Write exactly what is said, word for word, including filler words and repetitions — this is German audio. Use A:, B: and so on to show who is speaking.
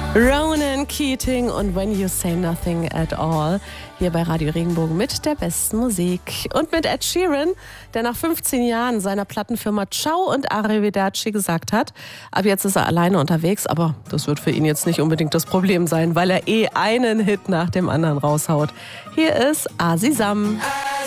A: Ronan Keating und When You Say Nothing at All. Hier bei Radio Regenbogen mit der besten Musik. Und mit Ed Sheeran, der nach fünfzehn Jahren seiner Plattenfirma Ciao und Arrivederci gesagt hat, ab jetzt ist er alleine unterwegs, aber das wird für ihn jetzt nicht unbedingt das Problem sein, weil er eh einen Hit nach dem anderen raushaut. Hier ist Azizam.